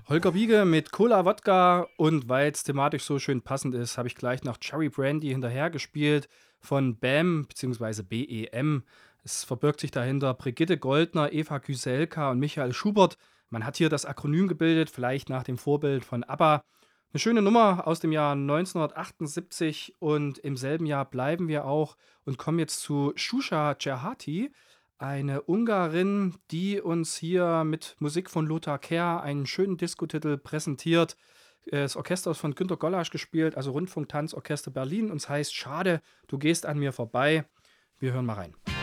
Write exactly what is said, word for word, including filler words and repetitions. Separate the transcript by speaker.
Speaker 1: Holger Wiege mit Cola Wodka und weil es thematisch so schön passend ist, habe ich gleich noch Cherry Brandy hinterhergespielt von B A M beziehungsweise B E M. Es verbirgt sich dahinter Brigitte Goldner, Eva Kyselka und Michael Schubert. Man hat hier das Akronym gebildet, vielleicht nach dem Vorbild von ABBA. Eine schöne Nummer aus dem Jahr neunzehnhundertachtundsiebzig und im selben Jahr bleiben wir auch und kommen jetzt zu Shusha Cerhati, eine Ungarin, die uns hier mit Musik von Lothar Kär einen schönen Diskotitel präsentiert. Äh, Das Orchester ist von Günter Gollasch gespielt, also Rundfunktanzorchester Berlin. Und es heißt: Schade, du gehst an mir vorbei. Wir hören mal rein.